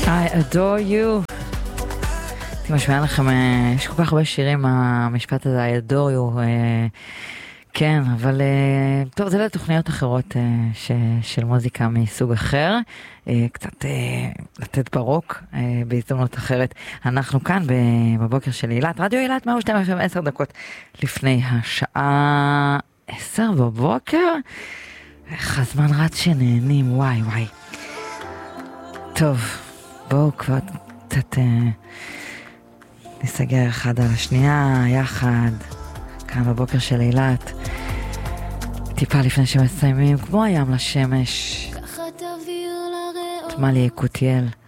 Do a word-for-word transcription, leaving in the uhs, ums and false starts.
I adore you. אני משמעה לכם, יש כל כך הרבה שירים, המשפט הזה, I adore you. כן, אבל טוב, זה לתוכניות אחרות של מוזיקה מסוג אחר. קצת לתת ברוק בהזדמנות אחרת. אנחנו כאן בבוקר של אילת, רדיו אילת, מאה ושתיים אפים, עשר דקות לפני השעה עשר בבוקר. איך הזמן רץ שנהנים, וואי וואי. טוב, בואו כבר קצת נסגר אחד על השנייה, יחד, כאן בבוקר של אילת. טיפה לפני שמסיימים, כמו הים לשמש. תמלי יקותיאל.